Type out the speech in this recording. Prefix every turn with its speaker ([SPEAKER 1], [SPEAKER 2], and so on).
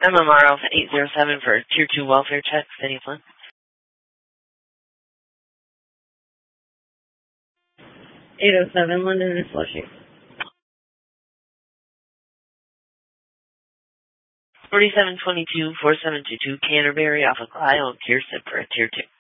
[SPEAKER 1] MMR Alpha 807 for Tier 2 welfare check, City Flint. 807, London and Flushing. 4722-4722, Canterbury, Alpha Clio, Kirsten for a Tier 2.